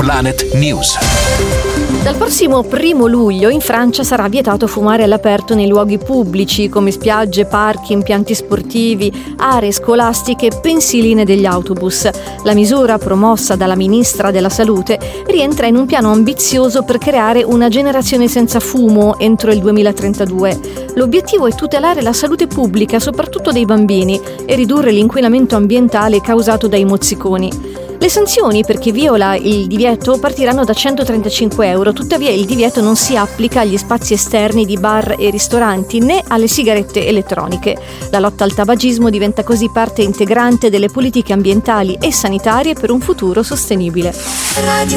Planet News. Dal prossimo 1 luglio in Francia sarà vietato fumare all'aperto nei luoghi pubblici come spiagge, parchi, impianti sportivi, aree scolastiche, pensiline degli autobus. La misura, promossa dalla ministra della Salute, rientra in un piano ambizioso per creare una generazione senza fumo entro il 2032. L'obiettivo è tutelare la salute pubblica, soprattutto dei bambini, e ridurre l'inquinamento ambientale causato dai mozziconi. Le sanzioni per chi viola il divieto partiranno da 135 euro, tuttavia il divieto non si applica agli spazi esterni di bar e ristoranti né alle sigarette elettroniche. La lotta al tabagismo diventa così parte integrante delle politiche ambientali e sanitarie per un futuro sostenibile.